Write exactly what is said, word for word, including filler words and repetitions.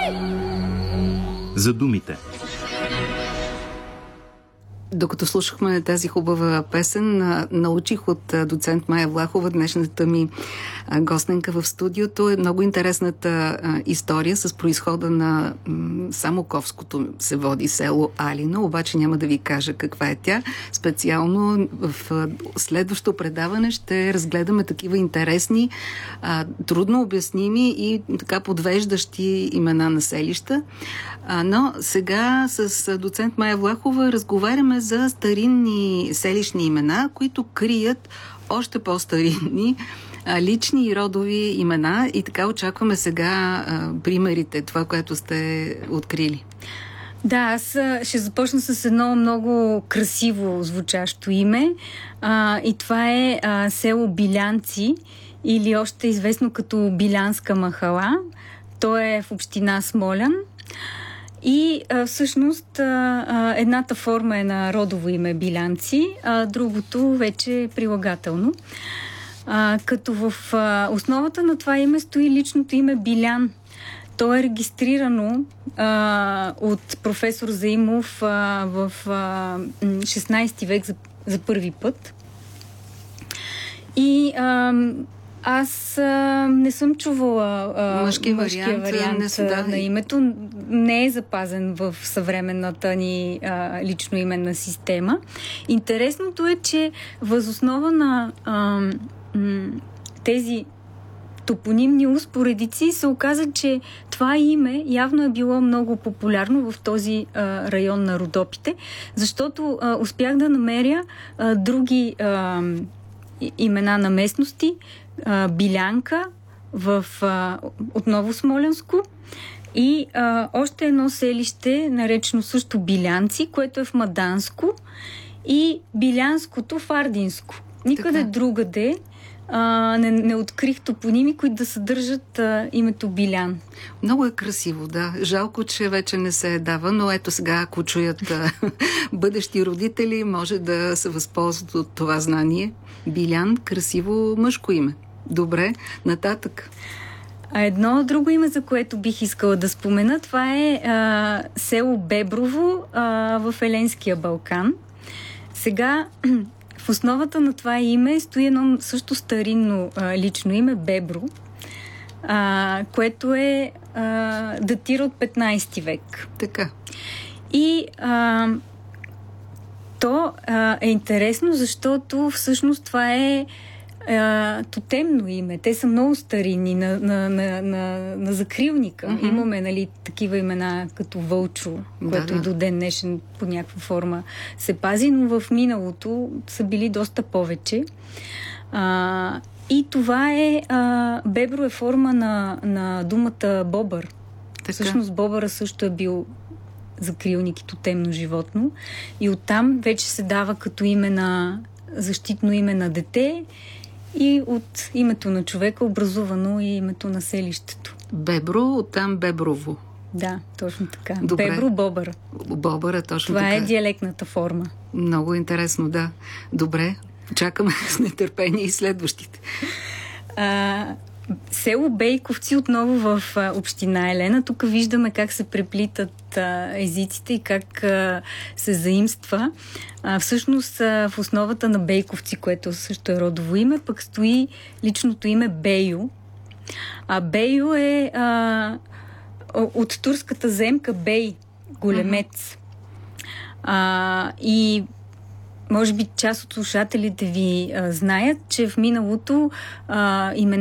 За думите. Докато слушахме тази хубава песен, научих от доцент Мая Влахова, днешната ми гостенка в студиото, е много интересната история с произхода на Самоковското се води село Алино, обаче няма да ви кажа каква е тя. Специално в следващото предаване ще разгледаме такива интересни, трудно обясними и така подвеждащи имена на селища. Но сега с доцент Мая Влахова разговаряме за старинни селищни имена, които крият още по-старинни лични и родови имена, и така очакваме сега а, примерите, това, което сте открили. Да, аз ще започна с едно много красиво звучащо име а, и това е а, село Билянци, или още известно като Билянска махала. То е в община Смолян. И а, всъщност а, едната форма е на родово име Билянци, а другото вече е прилагателно. А, като в а, основата на това име стои личното име Билян. То е регистрирано а, от професор Заимов а, в а, шестнайсети век за, за първи път. И а, аз а, не съм чувала а, мъжки мъжкия вариант, вариант не са, да. на името. Не е запазен в съвременната ни а, лично именна система. Интересното е, че възоснова на а, м- тези топонимни успоредици се оказа, че това име явно е било много популярно в този а, район на Родопите, защото а, успях да намеря а, други а, имена на местности. А, Билянка в а, отново Смолянско и а, още едно селище, наречено също Билянци, което е в Маданско, и Билянското в Ардинско. Никъде така другаде а, не, не открих топоними, които да съдържат а, името Билян. Много е красиво, да. Жалко, че вече не се дава, но ето сега, ако чуят а, бъдещи родители, може да се възползват от това знание. Билян, красиво мъжко име. Добре, нататък. А едно друго име, за което бих искала да спомена, това е а, село Беброво а, в Еленския Балкан. Сега в основата на това име стои едно също старинно а, лично име Бебро, а, което е а, датира от петнайсети век. Така. И а, то а, е интересно, защото всъщност това е а, тотемно име. Те са много старинни на, на, на, на, на закрилника. Mm-hmm. Имаме, нали, такива имена като Вълчо, което да, да. И до ден днешен по някаква форма се пази, но в миналото са били доста повече. А, и това е а, Бебро е форма на, на думата бобър. Така. Всъщност бобъра също е бил закрилник и тотемно животно. И оттам вече се дава като име на защитно име на дете и от името на човека образувано и името на селището. Бебро, оттам Беброво. Да, точно така. Добре. Бебро, бобър. Бобър е точно това така. Това е диалектната форма. Много интересно, да. Добре, чакаме с нетърпение и следващите. А, село Бейковци отново в а, община Елена. Тук виждаме как се преплитат а, езиците и как а, се заимства. А, всъщност а, в основата на Бейковци, което също е родово име, пък стои личното име Бейо. А Бейо е а, от турската земка Бей, големец. Uh-huh. А, и може би част от слушателите ви а, знаят, че в миналото а, имена